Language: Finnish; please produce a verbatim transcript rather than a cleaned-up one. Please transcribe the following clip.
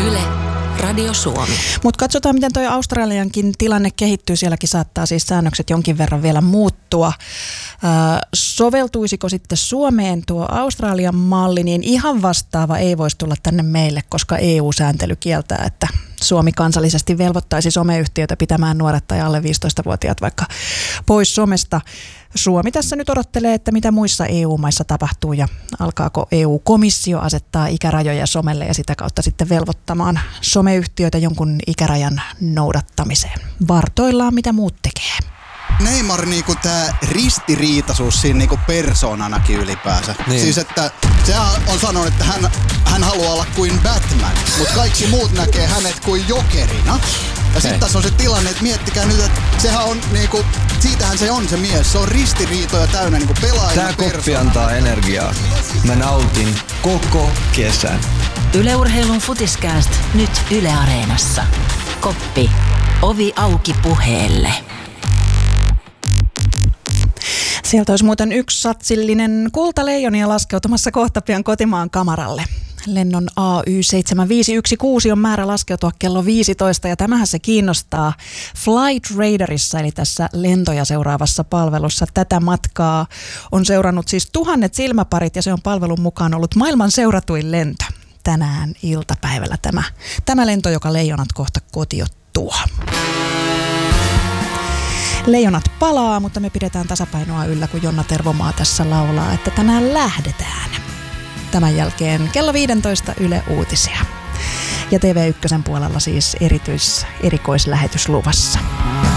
Yle, Radio Suomi. Mutta katsotaan, miten toi Australiankin tilanne kehittyy. Sielläkin saattaa siis säännökset jonkin verran vielä muuttua. Ö, soveltuisiko sitten Suomeen tuo Australian malli, niin ihan vastaava ei voisi tulla tänne meille, koska E U-sääntely kieltää, että Suomi kansallisesti velvoittaisi someyhtiöitä pitämään nuoret tai alle viisitoistavuotiaat vaikka pois somesta. Suomi tässä nyt odottelee, että mitä muissa E U-maissa tapahtuu ja alkaako E U-komissio asettaa ikärajoja somelle ja sitä kautta sitten velvoittamaan someyhtiöitä jonkun ikärajan noudattamiseen. Vartoillaan, mitä muut tekee. Neymar niinku tää ristiriitaisuus siinä niinku persoonanakin ylipäänsä. Niin. Siis että se on sanonut, että hän, hän haluaa olla kuin Batman, mutta kaikki muut näkee hänet kuin jokerina. Ja sitten tässä on se tilanne, että miettikää nyt, että sehän on niinku, siitähän se on se mies. Se on ristiriitoja täynnä niinku pelaajana. Tää koppi antaa energiaa. Mä nautin koko kesän. Yle Urheilun Futiskääst nyt Yle Areenassa. Koppi. Ovi auki puheelle. Sieltä olisi muuten yksi satsillinen kultaleijonia laskeutumassa kohta pian kotimaan kamaralle. Lennon A Y seitsemän viisi yksi kuusi on määrä laskeutua kello viisitoista ja tämähän se kiinnostaa Flight Radarissa eli tässä lentoja seuraavassa palvelussa. Tätä matkaa on seurannut siis tuhannet silmäparit ja se on palvelun mukaan ollut maailman seuratuin lento. Tänään iltapäivällä tämä, tämä lento, joka leijonat kohta kotiuttuu. Leijonat palaa, mutta me pidetään tasapainoa yllä, kun Jonna Tervomaa tässä laulaa, että tänään lähdetään. Tämän jälkeen kello viisitoista Yle Uutisia. Ja T V yksi puolella siis erityis, erikoislähetys luvassa.